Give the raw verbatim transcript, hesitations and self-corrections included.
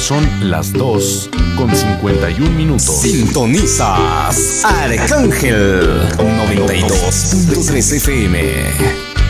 son las dos con cincuenta y un minutos. Sintonizas Arcángel noventa y dos punto tres F M.